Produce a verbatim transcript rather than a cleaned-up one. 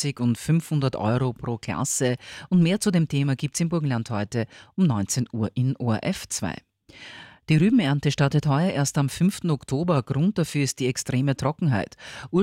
fünfzig und fünfhundert Euro pro Klasse. Und mehr zu dem Thema gibt's im Burgenland heute um neunzehn Uhr in O R F zwei. Die Rübenernte startet heuer erst am fünften Oktober. Grund dafür ist die extreme Trockenheit.